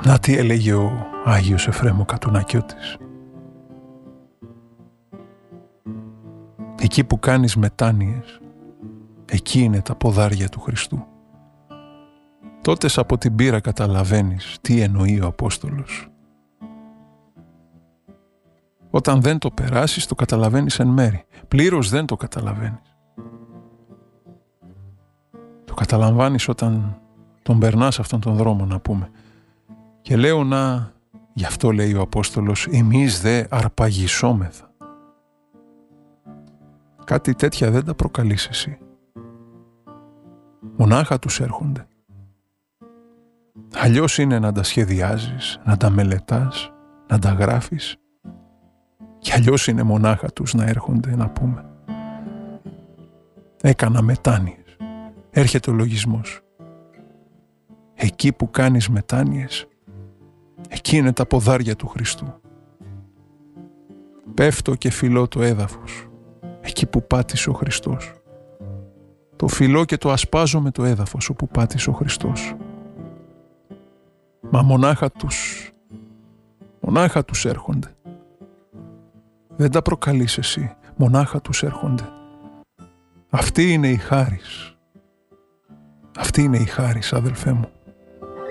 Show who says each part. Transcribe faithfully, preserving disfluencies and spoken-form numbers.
Speaker 1: Να τι έλεγε ο Άγιος Εφραίμ ο Κατουνακιώτης. Εκεί που κάνεις μετάνοιες, εκεί είναι τα ποδάρια του Χριστού. Τότε από την πείρα καταλαβαίνεις τι εννοεί ο Απόστολος. Όταν δεν το περάσεις, το καταλαβαίνεις εν μέρη. Πλήρως δεν το καταλαβαίνεις. Το καταλαμβάνεις όταν τον περνάς αυτόν τον δρόμο, να πούμε. Και λέω να, γι' αυτό λέει ο Απόστολος, εμείς δε αρπαγισόμεθα. Κάτι τέτοια δεν τα προκαλείς εσύ. Μονάχα τους έρχονται. Αλλιώς είναι να τα σχεδιάζεις, να τα μελετάς, να τα γράφεις. Και αλλιώς είναι μονάχα τους να έρχονται, να πούμε. Έκανα μετάνοιες. Έρχεται ο λογισμός. Εκεί που κάνεις μετάνοιες, εκεί είναι τα ποδάρια του Χριστού. Πέφτω και φυλώ το έδαφος, εκεί που πάτησε ο Χριστός. Το φυλώ και το ασπάζω με το έδαφος όπου πάτησε ο Χριστός. Μα μονάχα τους, μονάχα τους έρχονται. Δεν τα προκαλείς εσύ, μονάχα τους έρχονται. Αυτή είναι η χάρις. Αυτή είναι η χάρις, αδελφέ μου.